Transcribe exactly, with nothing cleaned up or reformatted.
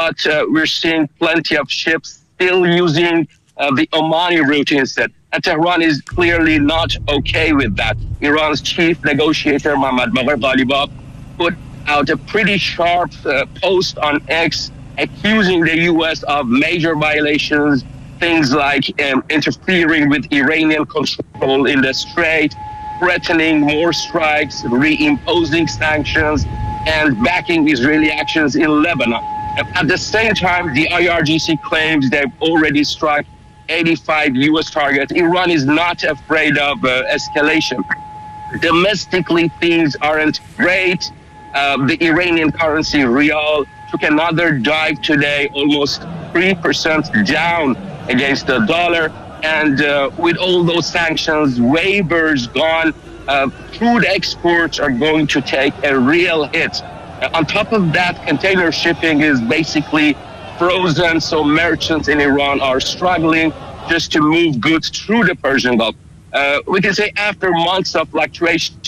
but uh, we're seeing plenty of ships still using uh, the Omani route instead. And Tehran is clearly not okay with that. Iran's chief negotiator, Mohammad Bagher Ghalibaf, put out a pretty sharp uh, post on X accusing the U S of major violations, things like um, interfering with Iranian control in the Strait, threatening more strikes, reimposing sanctions, and backing Israeli actions in Lebanon. At the same time, the I R G C claims they've already struck eighty-five U S targets. Iran is not afraid of uh, escalation. Domestically, things aren't great. Uh, the Iranian currency, rial, took another dive today, almost three percent down against the dollar. And uh, with all those sanctions, waivers gone, uh, crude exports are going to take a real hit. Uh, on top of that, container shipping is basically frozen, so merchants in Iran are struggling just to move goods through the Persian Gulf. Uh, we can say after months of fluctuations